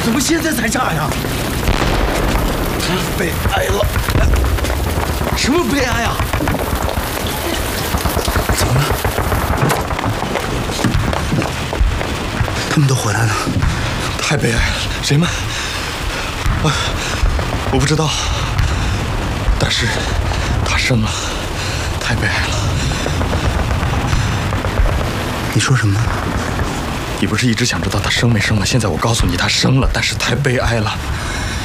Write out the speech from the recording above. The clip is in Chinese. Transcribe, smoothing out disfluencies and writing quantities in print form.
怎么现在才炸呀？太悲哀了！什么悲哀啊？怎么了？他们都回来了。太悲哀了！谁们？我不知道。但是他生了，太悲哀了。你说什么？你不是一直想知道他生没生吗？现在我告诉你，他生了，但是太悲哀了。